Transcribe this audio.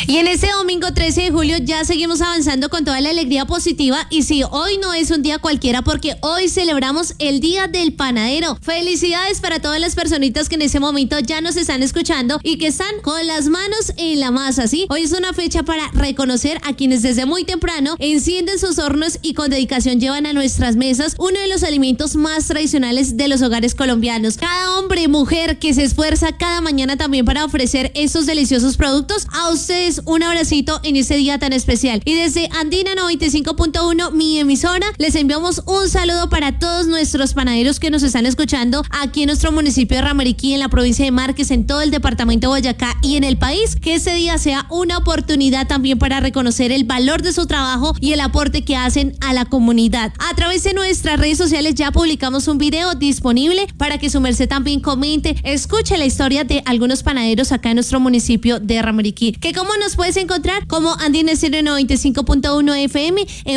Y en este domingo 13 de julio ya seguimos avanzando con toda la alegría positiva. Y sí, hoy no es un día cualquiera porque hoy celebramos el Día del Panadero. Felicidades para todas las personitas que en ese momento ya nos están escuchando y que están con las manos en la masa, ¿sí? Hoy es una fecha para reconocer a quienes desde muy temprano encienden sus hornos y con dedicación llevan a nuestras mesas uno de los alimentos más tradicionales de los hogares colombianos. Cada hombre y mujer que se esfuerza cada mañana también para ofrecer estos deliciosos productos, a ustedes un abracito en este día tan especial. Y desde Andina 95.1, mi emisora, les enviamos un saludo para todos nuestros panaderos que nos están escuchando aquí en nuestro municipio de Ramariquí, en la provincia de Márquez, en todo el departamento de Boyacá y en el país. Que este día sea una oportunidad también para reconocer el valor de su trabajo y el aporte que hacen a la comunidad. A través de nuestras redes sociales ya publicamos un video disponible para que su merced también comente, escuche la historia de algunos panaderos acá en nuestro municipio de Ramariquí. ¿Cómo nos puedes encontrar? Como Andina 95.1 FM en